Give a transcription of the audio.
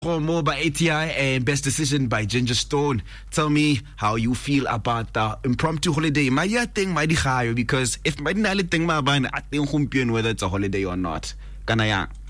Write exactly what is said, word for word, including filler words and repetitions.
More by A T I and Best Decision by Ginger Stone. Tell me how you feel about the impromptu holiday. My yeah thing might be higher because if my thing my ban I think whether it's a holiday or not. Kana yang.